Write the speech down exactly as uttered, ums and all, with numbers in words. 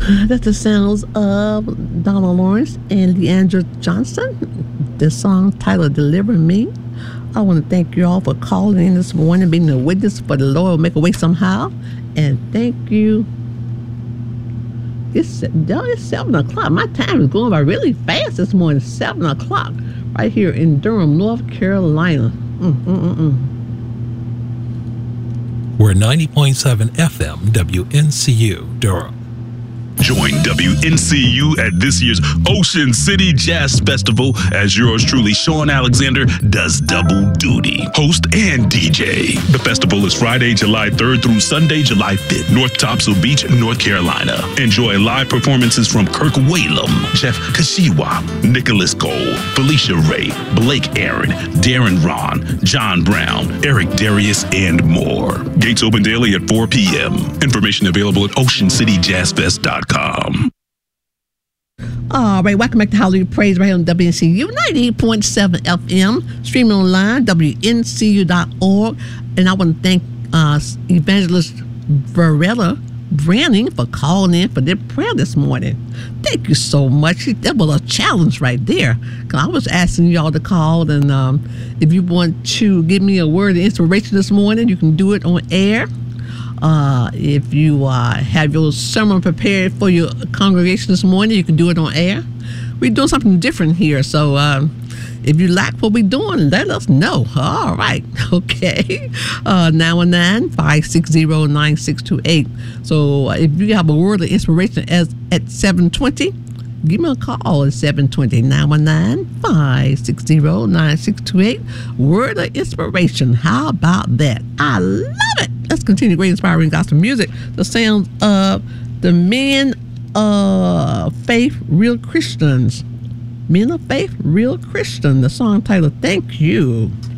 That's the sounds of Donald Lawrence and Leandra Johnson. The song titled Deliver Me. I want to thank you all for calling in this morning, being a witness for the Lord will make a way somehow. And thank you. It's, it's seven o'clock. My time is going by really fast this morning. seven o'clock right here in Durham, North Carolina. Mm-mm-mm-mm. We're ninety point seven F M W N C U Durham. Join W N C U at this year's Ocean City Jazz Festival as yours truly, Sean Alexander, does double duty, host and D J. The festival is Friday, July third through Sunday, July fifth, North Topsail Beach, North Carolina. Enjoy live performances from Kirk Whalum, Jeff Kashiwa, Nicholas Cole, Felicia Ray, Blake Aaron, Darren Ron, John Brown, Eric Darius, and more. Gates open daily at four p.m. Information available at ocean city jazz fest dot com. All right, welcome back to Hallelujah Praise right here on W N C U ninety-eight point seven F M, streaming online, W N C U dot org. And I want to thank uh, Evangelist Varela Browning for calling in for their prayer this morning. Thank you so much. That was a challenge right there. Cause I was asking y'all to call, and um, if you want to give me a word of inspiration this morning, you can do it on air. Uh, if you uh, have your sermon prepared for your congregation this morning, you can do it on air. We're doing something different here, so um, if you like what we're doing, let us know. All right, okay. Uh, nine one nine, five six zero, nine six two eight. So uh, if you have a word of inspiration as at seven twenty, give me a call at seven twenty, nine one nine, five six zero, nine six two eight. Word of inspiration. How about that? I love it. Let's continue great inspiring gospel music. The sounds of the Men of Faith, Real Christians. Men of Faith, Real Christian. The song titled Thank You.